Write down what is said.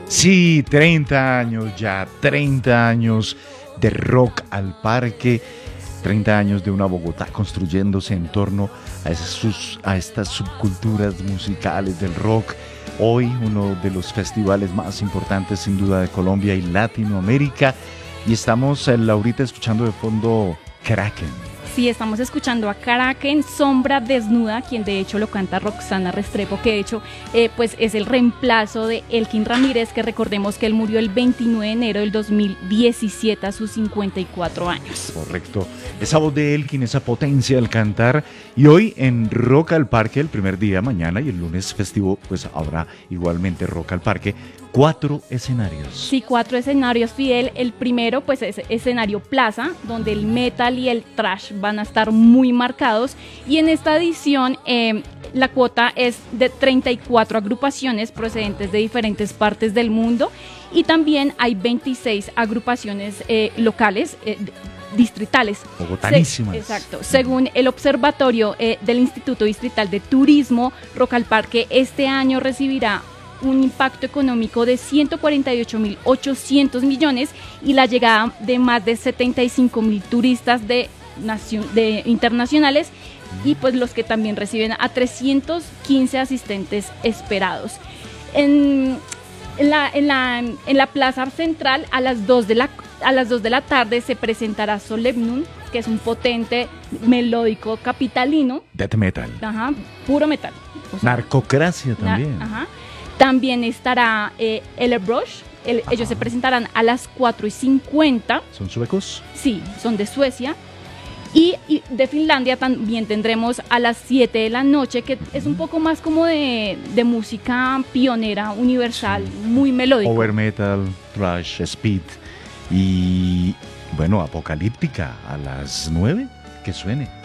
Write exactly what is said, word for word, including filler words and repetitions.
Sí, treinta años ya, treinta años de Rock al Parque, treinta años de una Bogotá construyéndose en torno a, esas, sus- a estas subculturas musicales del rock. Hoy uno de los festivales más importantes sin duda de Colombia y Latinoamérica. Y estamos eh, ahorita escuchando de fondo Kraken. Sí, estamos escuchando a Kraken, Sombra Desnuda, quien de hecho lo canta Roxana Restrepo, que de hecho eh, pues es el reemplazo de Elkin Ramírez, que recordemos que él murió el veintinueve de enero del dos mil diecisiete a sus cincuenta y cuatro años. Correcto. Esa voz de Elkin, esa potencia al cantar. Y hoy en Rock al Parque, el primer día, mañana y el lunes festivo, pues habrá igualmente Rock al Parque. Cuatro escenarios. Sí, cuatro escenarios, Fidel. El primero pues es escenario Plaza, donde el metal y el thrash van a estar muy marcados. Y en esta edición eh, la cuota es de treinta y cuatro agrupaciones procedentes de diferentes partes del mundo. Y también hay veintiséis agrupaciones eh, locales, eh, distritales. Bogotanísimas. Se, exacto. Según el observatorio eh, del Instituto Distrital de Turismo, Rock al Parque este año recibirá un impacto económico de ciento cuarenta y ocho mil ochocientos millones y la llegada de más de setenta y cinco mil turistas de, nacion- de internacionales, y pues los que también reciben a trescientos quince asistentes esperados. En, en, la, en, la, en la plaza central a las dos de la, a las dos de la tarde se presentará Solemnum, que es un potente melódico capitalino. Death metal. Ajá, puro metal. O sea, Narcocracia también. na- ajá. También estará eh, Elebrush. El, ellos se presentarán a las cuatro y cincuenta. ¿Son suecos? Sí, son de Suecia. Y, y de Finlandia también tendremos a las siete de la noche, que es un poco más como de, de música pionera, universal, muy melódico. Power metal, thrash, speed y, bueno, apocalíptica a las nueve. Que suene.